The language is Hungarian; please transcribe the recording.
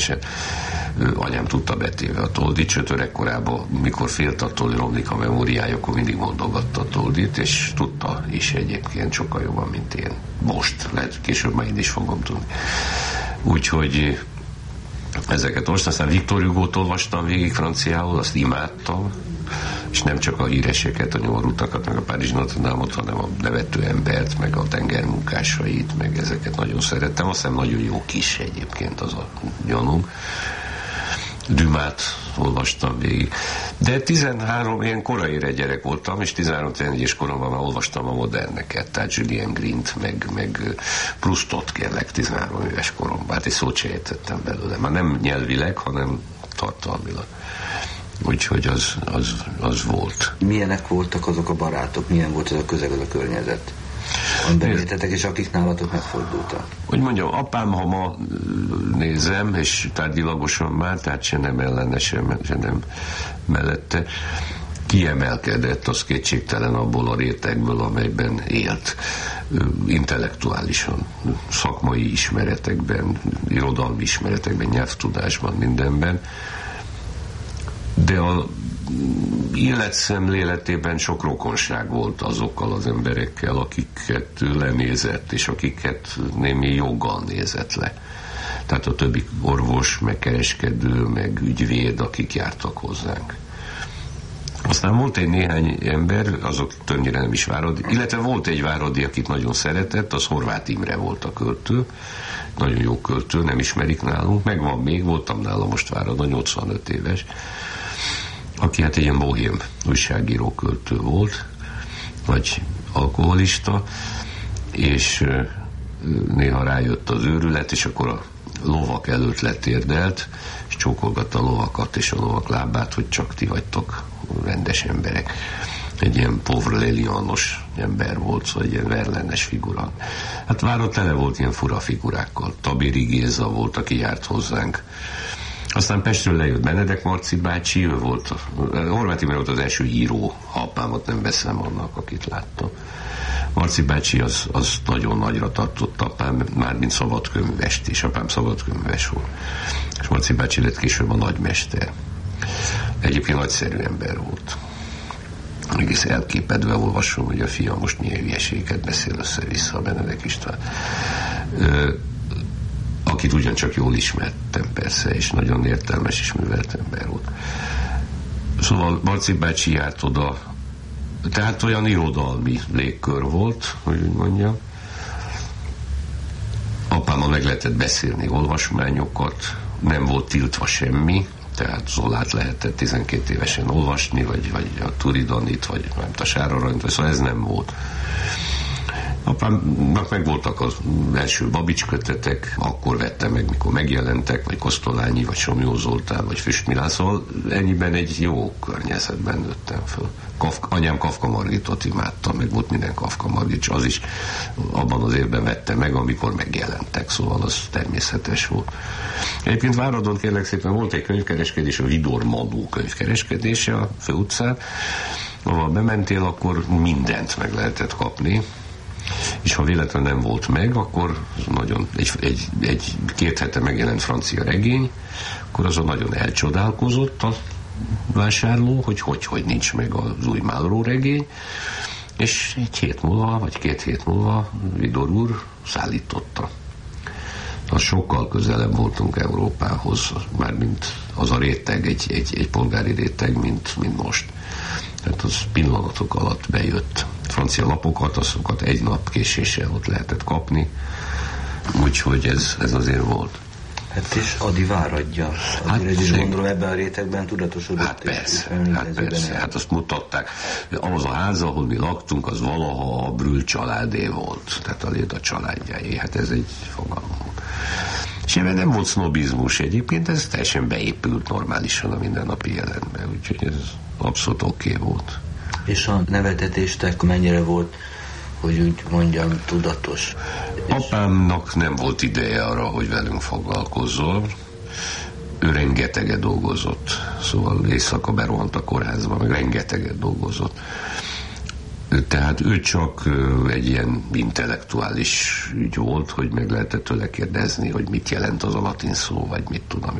Anyám tudta betéve a Toldit, sőt öregkorában, mikor félt attól, hogy romlik a memóriája, akkor mindig mondogatta a Toldit, és tudta is egyébként sokkal jobban, mint én. Most, lehet később már én is fogom tudni. Úgyhogy ezeket aztán Victor Hugo-t olvastam végig franciául, azt imádtam, és nem csak a híreseket, a nyomorultakat, meg a Párizsi Notre Dame-ot, hanem a nevető embert, meg a tengermunkásait, meg ezeket nagyon szerettem. Azt hiszem nagyon jó kis egyébként az a gyanúm. Dumát olvastam végig. De 13, ilyen korai gyerek voltam, és 13-14 éves koromban már olvastam a moderneket, tehát Julien Grint, meg Proustot kérlek 13 éves koromban. Hát egy szót se értettem belőle. Már nem nyelvileg, hanem tartalmilag. Úgyhogy az volt. Milyenek voltak azok a barátok, milyen volt az a közeg, az a környezet? Beértetek, és akik nálatok megfordultak? Hogy mondjam, apám, ha ma nézem, és tárgyilagosan már, tehát se nem ellene, se nem mellette, kiemelkedett, az kétségtelen abból a rétegből, amelyben élt. Intellektuálisan, szakmai ismeretekben, irodalmi ismeretekben, nyelvtudásban, mindenben. De a életszemléletében sok rokonság volt azokkal az emberekkel, akiket ő lenézett, és akiket némi joggal nézett le. Tehát a többi orvos, meg kereskedő, meg ügyvéd, akik jártak hozzánk. Aztán volt egy néhány ember, azok többnyire nem is váradi, illetve volt egy váradi, akit nagyon szeretett, az Horváth Imre volt a költő, nagyon jó költő, nem ismerik nálunk, megvan még, voltam nála most Váradon, 85 éves, aki hát egy ilyen bohém újságíró költő volt, vagy alkoholista, és néha rájött az őrület, és akkor a lovak előtt letérdelt, és csókolgatta a lovakat és a lovak lábát, hogy csak ti vagytok rendes emberek. Egy ilyen pauvre Lelianos ember volt, szóval egy ilyen verlennes figura. Hát Várad tele volt ilyen fura figurákkal. Tabéri Géza volt, aki járt hozzánk. Aztán Pestről lejött Benedek Marci bácsi, ő volt, Horváth Imre volt az első író, ha apámat nem veszem annak, akit láttam. Marci bácsi az nagyon nagyra tartott apám, már mint szabadkönyvest is, apám szabadkönyves volt. És Marci bácsi lett később a nagymester. Egyébként nagyszerű ember volt. Egész elképedve olvasom, hogy a fiam most milyen hülyeséget beszél össze-vissza, a Benedek István. Akit ugyancsak jól ismertem persze, és nagyon értelmes és művelt ember volt. Szóval Marci bácsi járt oda, tehát olyan irodalmi légkör volt, hogy úgy mondjam. Apámmal meg lehetett beszélni olvasmányokat, nem volt tiltva semmi, tehát Zolát lehetett 12 évesen olvasni, vagy a Turidanit, vagy nem a Sáraranyt, szóval ez nem volt. Apámnak meg voltak az első Babics kötetek, akkor vette meg, mikor megjelentek, vagy Kosztolányi, vagy Somlyó Zoltán, vagy Füst Milán, szóval ennyiben egy jó környezetben nőttem föl. Anyám Kafka Margitot imádta, meg volt minden Kafka Margit, az is abban az évben vette meg, amikor megjelentek, szóval az természetes volt. Egyébként Váradon kérlek szépen volt egy könyvkereskedés, a Vidor Manó könyvkereskedése a főutcán, ahol bementél, akkor mindent meg lehetett kapni, és ha véletlenül nem volt meg, akkor nagyon egy 2 hete megjelent francia regény, akkor azon nagyon elcsodálkozott a vásárló, hogy nincs meg az új Malraux regény, és egy hét múlva, vagy 2 hét múlva Vidor úr szállította. Az sokkal közelebb voltunk Európához, mármint az a réteg, egy polgári réteg, mint most. Tehát az pillanatok alatt bejött. Francia lapokat, azokat egy nap késéssel ott lehetett kapni, úgyhogy ez azért volt. Hát és Ady Váradja. Azért is gondolom ebben a rétegben tudatosodott. Hát persze, hát azt mutatták. Az a ház, ahol mi laktunk, az valaha a Brühl családé volt. Tehát a Léda családjáé. Hát ez egy fogalom volt. És ebben nem volt sznobizmus egyébként, ez teljesen beépült normálisan a mindennapi életben, úgyhogy ez abszolút oké volt. És a nevetetéstek mennyire volt, hogy úgy mondjam, tudatos? Apámnak nem volt ideje arra, hogy velünk foglalkozzon. Ő rengeteget dolgozott, szóval éjszaka berohant a kórházba, meg rengeteget dolgozott. Tehát ő csak egy ilyen intellektuális ügy volt, hogy meg lehetett tőle kérdezni, hogy mit jelent az a latin szó, vagy mit tudom